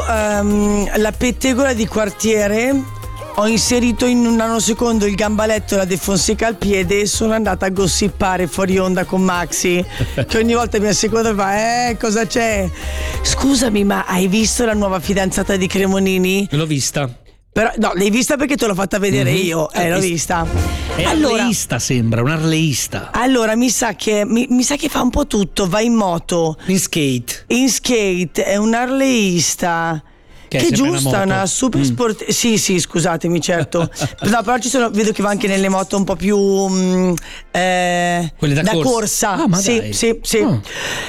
la pettegola di quartiere. Ho inserito in un nanosecondo il gambaletto e la De Fonseca al piede e sono andata a gossipare fuori onda con Maxi, che ogni volta mi asseconda e fa cosa c'è? Scusami, ma hai visto la nuova fidanzata di Cremonini? L'ho vista. Però, no, l'hai vista perché te l'ho fatta vedere io. L'ho vista. È arleista, sembra, un arleista. Allora, mi sa che fa un po' tutto, va in moto. In skate, è un arleista. Che è giusta, una super sport. Sì, scusatemi, certo. No, però vedo che va anche nelle moto un po' più quelle da corsa. Ah, ma sì, dai. sì. Oh.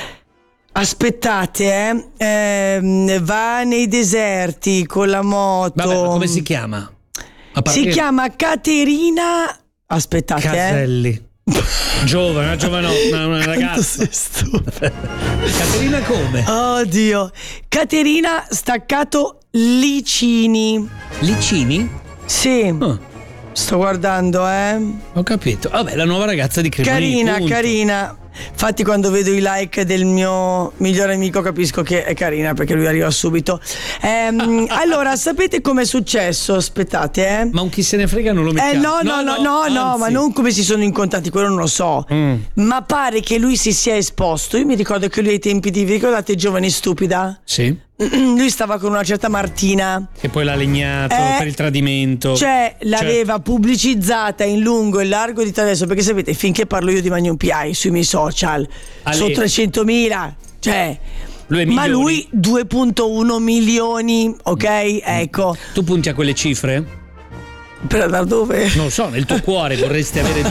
Aspettate, va nei deserti con la moto. Vabbè, ma come si chiama? Si chiama Caterina. Aspettate, Caselli. Giovane, una ragazza. Caterina come? Oddio. Caterina staccato Licini. Licini? Sì. Sto guardando, Ho capito. Vabbè, la nuova ragazza di Cremonini. Carina. Infatti quando vedo i like del mio migliore amico capisco che è carina, perché lui arriva subito. Allora, sapete com'è successo? Aspettate, Ma un chi se ne frega non lo mettiamo. No, ma non come si sono incontrati, quello non lo so. Ma pare che lui si sia esposto. Io mi ricordo che lui ai tempi di, vi ricordate Giovane e Stupida? Sì. Lui stava con una certa Martina che poi l'ha legnato per il tradimento. Cioè l'aveva pubblicizzata in lungo e largo di adesso, perché sapete, finché parlo io di Magnum PI sui miei social sono 300.000, cioè ma lui 2.1 milioni, ok? Ecco. Tu punti a quelle cifre? Per andare dove? Non lo so, nel tuo cuore vorresti avere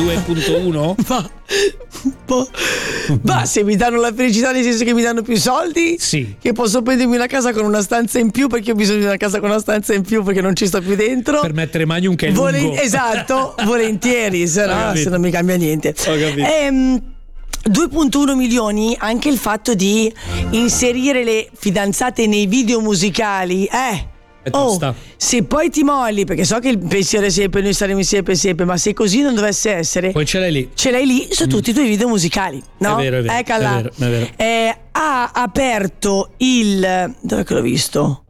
2.1? Ma se mi danno la felicità, nel senso che mi danno più soldi, sì, che posso prendermi una casa con una stanza in più, perché ho bisogno di una casa con una stanza in più perché non ci sto più dentro, per mettere Magnum che è lungo. Esatto, volentieri, se non mi cambia niente. Ho capito. 2.1 milioni, anche il fatto di inserire le fidanzate nei video musicali, se poi ti molli, perché so che il pensiero è sempre noi saremo insieme per sempre, ma se così non dovesse essere, poi ce l'hai lì su tutti i tuoi video musicali, no? È vero. Eccola. È vero. Ha aperto dove che l'ho visto?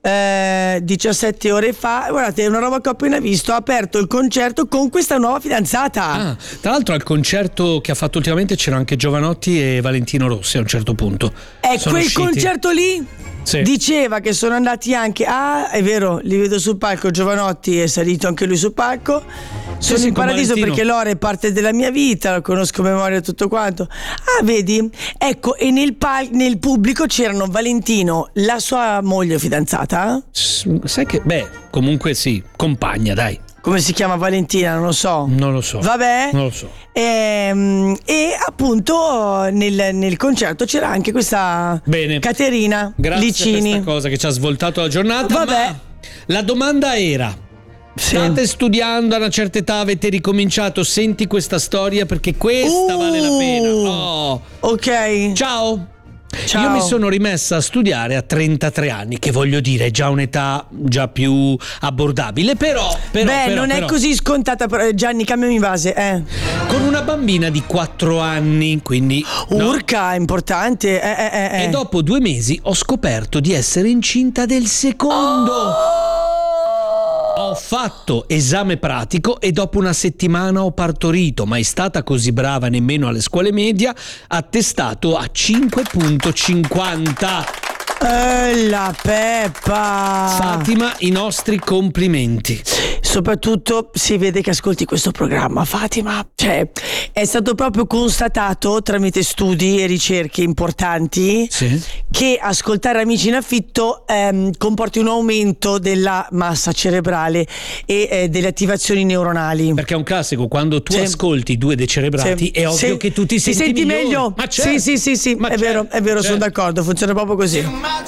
17 ore fa, guardate, è una roba che ho appena visto. Ha aperto il concerto con questa nuova fidanzata. Tra l'altro al concerto che ha fatto ultimamente c'era anche Giovanotti e Valentino Rossi a un certo punto. Concerto lì sì. Diceva che sono andati anche è vero, li vedo sul palco. Giovanotti è salito anche lui sul palco. Sono in paradiso perché Lore è parte della mia vita, lo conosco a memoria tutto quanto. Vedi? Ecco, e nel pubblico c'erano Valentino, la sua moglie fidanzata. Sai che, comunque sì, compagna, dai. Come si chiama Valentina? Non lo so. Non lo so. Vabbè. Non lo so. E appunto nel concerto c'era anche questa Caterina Licini. Grazie a questa cosa che ci ha svoltato la giornata. Vabbè. Ma la domanda era: state studiando, a una certa età avete ricominciato, senti questa storia perché questa vale la pena. Ok. Ciao. Io mi sono rimessa a studiare a 33 anni, che voglio dire è già un'età già più abbordabile, però non è così scontata. Gianni, cambiami base. Con una bambina di 4 anni, quindi urca, importante. E dopo 2 mesi ho scoperto di essere incinta del secondo. Ho fatto esame pratico e dopo una settimana ho partorito. Mai stata così brava nemmeno alle scuole media. Attestato a 5.50. La Peppa. Fatima, i nostri complimenti. Soprattutto si vede che ascolti questo programma, Fatima. Cioè, è stato proprio constatato tramite studi e ricerche importanti che ascoltare Amici in affitto comporti un aumento della massa cerebrale e delle attivazioni neuronali. Perché è un classico, quando tu ascolti 2 decerebrati è ovvio che tu ti senti meglio. Ma certo. Sì, è vero, sono d'accordo, funziona proprio così.